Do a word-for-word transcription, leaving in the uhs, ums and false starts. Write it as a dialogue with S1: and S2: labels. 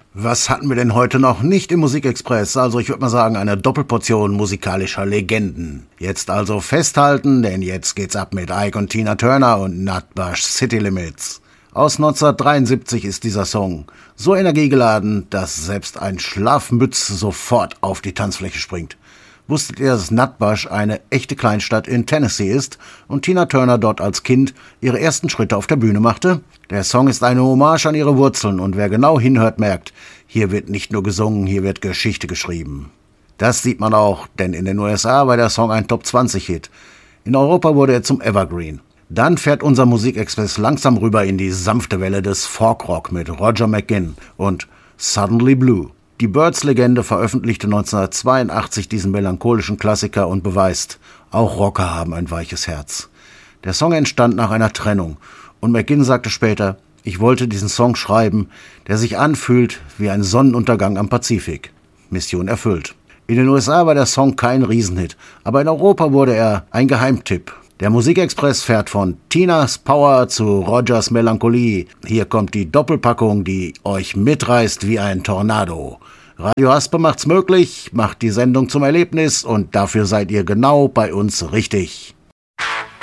S1: Was hatten wir denn heute noch nicht im Musikexpress? Also ich würde mal sagen, eine Doppelportion musikalischer Legenden. Jetzt also festhalten, denn jetzt geht's ab mit Ike und Tina Turner und Nutbush City Limits. Aus neunzehnhundertdreiundsiebzig ist dieser Song so energiegeladen, dass selbst ein Schlafmütz sofort auf die Tanzfläche springt. Wusstet ihr, dass Nutbush eine echte Kleinstadt in Tennessee ist und Tina Turner dort als Kind ihre ersten Schritte auf der Bühne machte? Der Song ist eine Hommage an ihre Wurzeln und wer genau hinhört, merkt, hier wird nicht nur gesungen, hier wird Geschichte geschrieben. Das sieht man auch, denn in den U S A war der Song ein Top zwanzig Hit. In Europa wurde er zum Evergreen. Dann fährt unser Musikexpress langsam rüber in die sanfte Welle des Folkrock mit Roger McGuinn und Suddenly Blue. Die Byrds-Legende veröffentlichte neunzehnhundertzweiundachtzig diesen melancholischen Klassiker und beweist, auch Rocker haben ein weiches Herz. Der Song entstand nach einer Trennung und McGuinn sagte später, ich wollte diesen Song schreiben, der sich anfühlt wie ein Sonnenuntergang am Pazifik. Mission erfüllt. In den U S A war der Song kein Riesenhit, aber in Europa wurde er ein Geheimtipp. Der Musikexpress fährt von Tinas Power zu Rogers Melancholie. Hier kommt die Doppelpackung, die euch mitreißt wie ein Tornado. Radio Haspe macht's möglich, macht die Sendung zum Erlebnis und dafür seid ihr genau bei uns richtig.